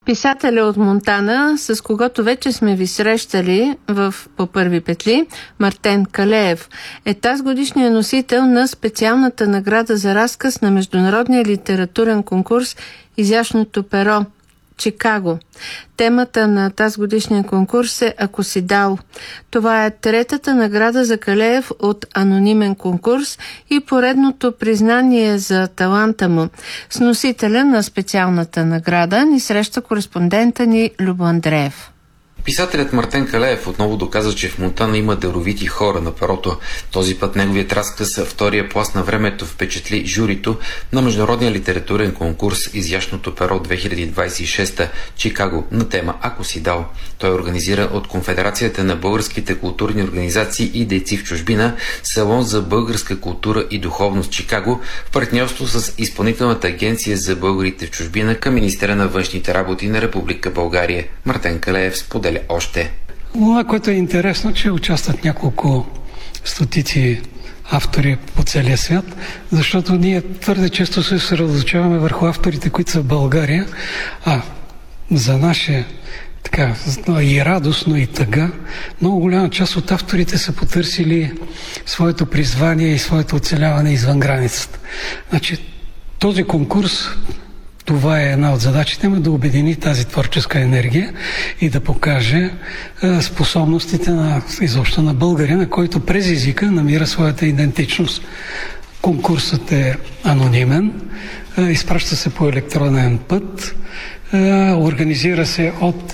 Писателя от Монтана, с когото вече сме ви срещали по първи петли, Мартен Калеев, е тазгодишният носител на специалната награда за разказ на Международния литературен конкурс "Изящното перо" Чикаго. Темата на тазгодишния конкурс е "Ако си дал". Това е третата награда за Калеев от анонимен конкурс и поредното признание за таланта му. С носителя на специалната награда ни среща кореспондента ни Любо Андреев. Писателят Мартен Калеев отново доказа, че в Монтана има даровити хора на перото. Този път неговият разказ "Втория пласт на времето" впечатли журито на Международния литературен конкурс "Изящното перо 2026 Чикаго" на тема "Ако си дал". Той е организиран от Конфедерацията на българските културни организации и дейци в чужбина, Салон за българска култура и духовност Чикаго, в партньорство с Изпълнителната агенция за българите в чужбина към Министерството на външните работи на Република България. Мартен Калеев споделя още. Това, което е интересно, че участват няколко стотици автори по целия свят, защото ние твърде често се съсредоточаваме върху авторите, които са в България, а за наше така и радост, но и тъга, много голяма част от авторите са потърсили своето призвание и своето оцеляване извън границата. Значи, този конкурс, това е една от задачите му, да обедини тази творческа енергия и да покаже способностите изобщо на българина, който през езика намира своята идентичност. Конкурсът е анонимен, изпраща се по електронен път, организира се от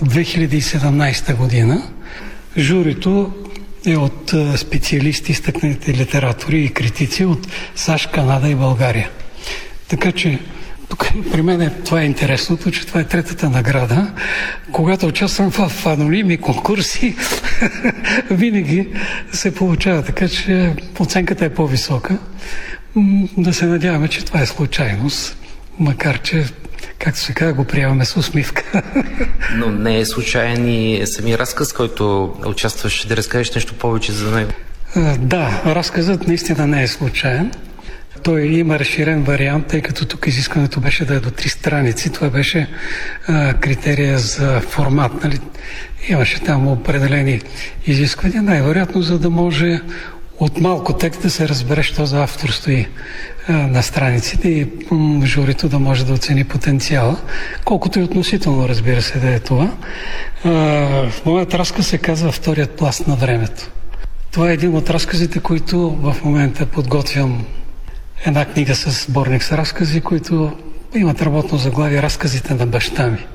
2017 година. Журито е от специалисти, изтъкнати литератори и критици от САЩ, Канада и България. Така че тук при мен това е интересното, че това е третата награда. Когато участвам в анонимни конкурси, винаги се получава, така че оценката е по-висока. Да се надяваме, че това е случайност, макар че, както се казва, го приемаме с усмивка. Но не е случайен и самия разказ, който участваш. Да разкажеш нещо повече за него? Да, разказът наистина не е случайен. Той има разширен вариант, тъй като тук изискването беше да е до 3 страници. Това беше критерия за формат. Нали? Имаше там определени изисквания, най-вероятно, за да може от малко текст да се разбере, що за автор стои на страниците и журито да може да оцени потенциала, колкото и относително, разбира се, да е това. Моят разказ се казва "Вторият пласт на времето". Това е един от разказите, които в момента подготвям. Една книга с сборник с разкази, които имат работно заглавие "Разказите на баща ми".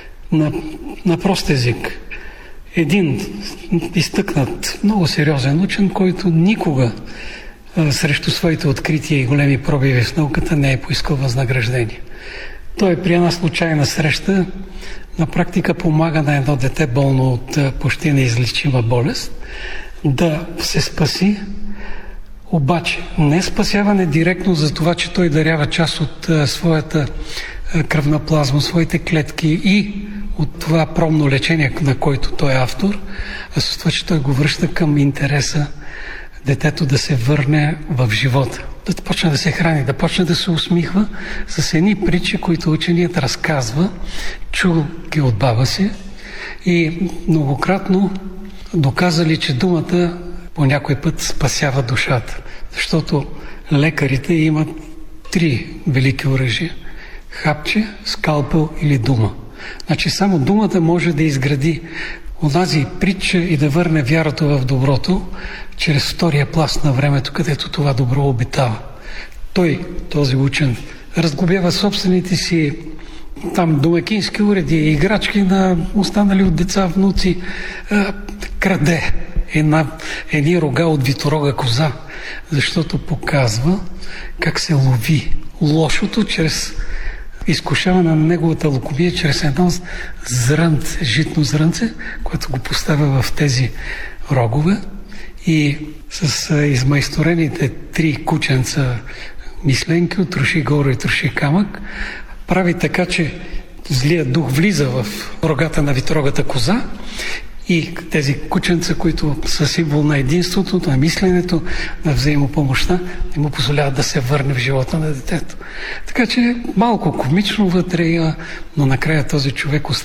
На прост език. Един изтъкнат, много сериозен учен, който никога срещу своите открития и големи пробиви в науката не е поискал възнаграждение. Той при една случайна среща на практика помага на едно дете, болно от почти неизлечима болест, да се спаси. Обаче не спасяване директно за това, че той дарява част от своята кръвна плазма, своите клетки и от това промно лечение, на който той е автор, а с това, че той го връща към интереса детето да се върне в живота, да почне да се храни, да почне да се усмихва с едни притчи, които ученият разказва, чул ги от баба си и многократно доказали, че думата по някой път спасява душата. Защото лекарите имат 3 велики оръжия: хапче, скалпел или дума. Значи само думата може да изгради онази притча и да върне вярата в доброто чрез втория пласт на времето, където това добро обитава. Той, този учен, разглобява собствените си там домакински уреди, играчки на останали от деца, внуци, краде едни рога от виторога коза, защото показва как се лови лошото чрез изкушаване на неговата лукомия, чрез едно зрънце, житно зрънце, което го поставя в тези рогове и с измайсторените 3 кученца мисленки от троши горе и троши камък прави така, че злият дух влиза в рогата на виторогата коза и тези кученца, които са символ на единството, на мисленето, на взаимопомощта, не му позволяват да се върне в живота на детето. Така че малко комично вътре, но накрая този човек